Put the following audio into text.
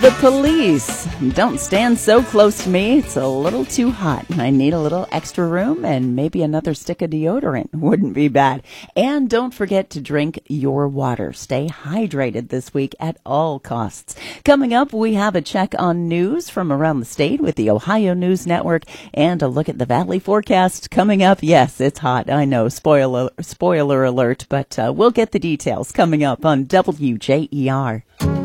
The Police. Don't stand so close to me. It's a little too hot. I need a little extra room and maybe another stick of deodorant. Wouldn't be bad. And don't forget to drink your water. Stay hydrated this week at all costs. Coming up, we have a check on news from around the state with the Ohio News Network and a look at the Valley forecast coming up. Yes, it's hot. I know. Spoiler alert, but we'll get the details coming up on WJER.